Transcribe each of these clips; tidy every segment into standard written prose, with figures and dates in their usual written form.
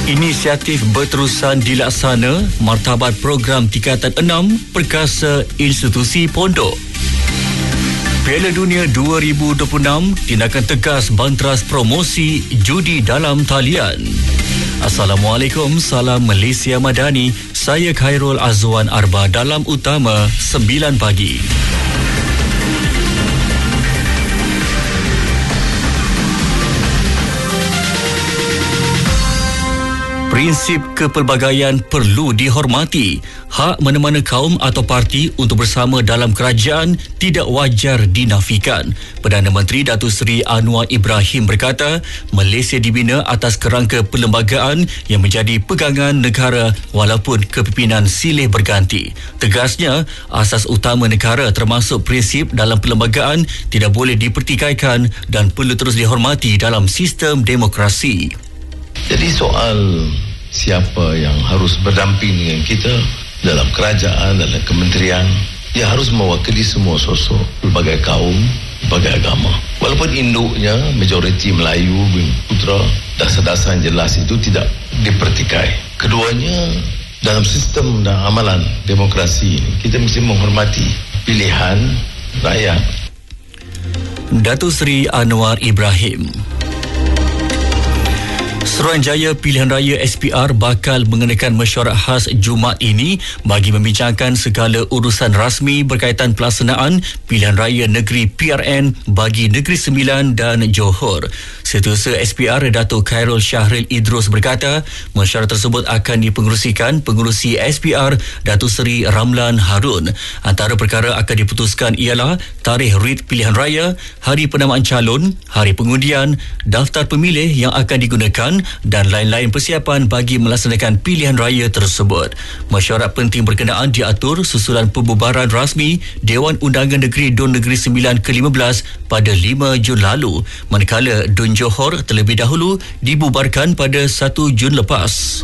Inisiatif berterusan dilaksana martabat program tingkatan 6 perkasa institusi pondok. Piala Dunia 2026 tindakan tegas banteras promosi judi dalam talian. Assalamualaikum, salam Malaysia Madani. Saya Khairul Azwan Arba dalam Utama 9 pagi. Prinsip kepelbagaian perlu dihormati. Hak mana-mana kaum atau parti untuk bersama dalam kerajaan tidak wajar dinafikan. Perdana Menteri Datuk Seri Anwar Ibrahim berkata, Malaysia dibina atas kerangka perlembagaan yang menjadi pegangan negara walaupun kepimpinan silih berganti. Tegasnya, asas utama negara termasuk prinsip dalam perlembagaan tidak boleh dipertikaikan dan perlu terus dihormati dalam sistem demokrasi. Jadi soal siapa yang harus berdamping dengan kita dalam kerajaan, dalam kementerian, dia harus mewakili semua sosok, berbagai kaum, berbagai agama. Walaupun induknya majoriti Melayu, Bumi Putra, dasar-dasar yang jelas itu tidak dipertikai. Keduanya dalam sistem dan amalan demokrasi ini, kita mesti menghormati pilihan rakyat. Datuk Seri Anwar Ibrahim. Suruhanjaya Pilihan Raya SPR bakal mengenakan mesyuarat khas Jumaat ini bagi membincangkan segala urusan rasmi berkaitan pelaksanaan Pilihan Raya Negeri PRN bagi Negeri Sembilan dan Johor. Setiausaha SPR Datuk Khairul Syahril Idrus berkata, mesyuarat tersebut akan dipengerusikan pengerusi SPR Datuk Seri Ramlan Harun. Antara perkara akan diputuskan ialah tarikh rit pilihan raya, hari penamaan calon, hari pengundian, daftar pemilih yang akan digunakan dan lain-lain persiapan bagi melaksanakan pilihan raya tersebut. Mesyuarat penting berkenaan diatur susulan pembubaran rasmi Dewan Undangan Negeri Dun Negeri Sembilan ke-15 pada 5 Jun lalu, manakala Dun Johor terlebih dahulu dibubarkan pada 1 Jun lepas.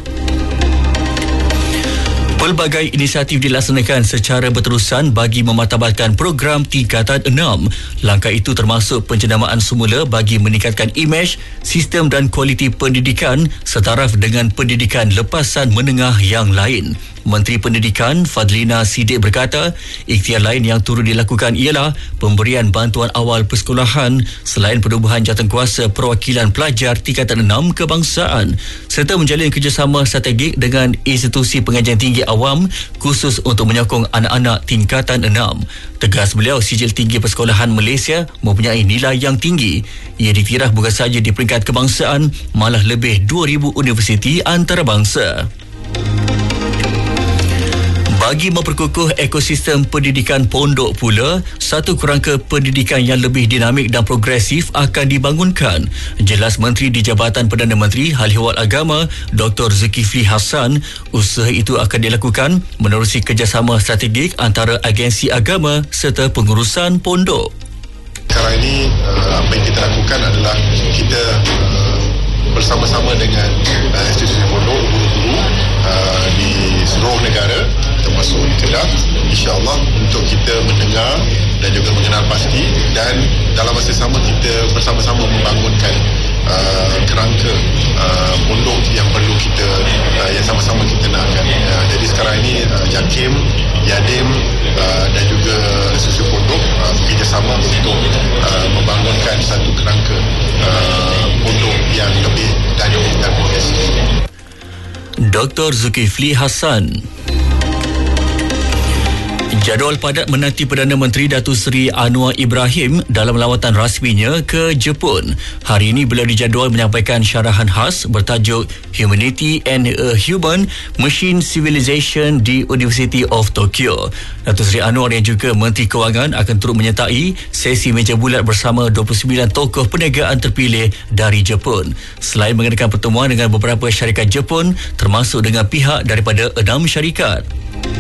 Pelbagai inisiatif dilaksanakan secara berterusan bagi memartabatkan program tingkatan 6. Langkah itu termasuk penjenamaan semula bagi meningkatkan imej, sistem dan kualiti pendidikan setaraf dengan pendidikan lepasan menengah yang lain. Menteri Pendidikan Fadlina Siddiq berkata, ikhtiar lain yang turut dilakukan ialah pemberian bantuan awal persekolahan selain penubuhan jawatankuasa perwakilan pelajar tingkatan 6 kebangsaan serta menjalin kerjasama strategik dengan institusi pengajian tinggi awam khusus untuk menyokong anak-anak tingkatan 6. Tegas beliau, sijil tinggi persekolahan Malaysia mempunyai nilai yang tinggi. Ia diktiraf bukan sahaja di peringkat kebangsaan, malah lebih 2,000 universiti antarabangsa. Bagi memperkukuh ekosistem pendidikan pondok pula, satu kerangka pendidikan yang lebih dinamik dan progresif akan dibangunkan. Jelas Menteri di Jabatan Perdana Menteri Hal Ehwal Agama Dr. Zulkifli Hassan. Usaha itu akan dilakukan menerusi kerjasama strategik antara agensi agama serta pengurusan pondok. Sekarang ini apa yang kita lakukan adalah kita bersama-sama dengan institusi pondok, guru-guru di seluruh negara termasuk Kedah, insya-Allah untuk kita mendengar dan juga mengenal pasti, dan dalam masa sama kita bersama-sama membangunkan kerangka pondok yang perlu kita yang sama-sama kita nakkan. Jadi sekarang ini JAKIM, YADIM dan juga institusi pondok bekerjasama untuk membangunkan satu kerangka pondok yang lebih dynamik dan progresif. Dr. Zulkifli Hassan. Jadual padat menanti Perdana Menteri Datuk Seri Anwar Ibrahim dalam lawatan rasminya ke Jepun. Hari ini beliau dijadual menyampaikan syarahan khas bertajuk Humanity and a Human Machine Civilization di University of Tokyo. Datuk Seri Anwar yang juga Menteri Kewangan akan turut menyertai sesi meja bulat bersama 29 tokoh perniagaan terpilih dari Jepun. Selain mengadakan pertemuan dengan beberapa syarikat Jepun termasuk dengan pihak daripada 6 syarikat.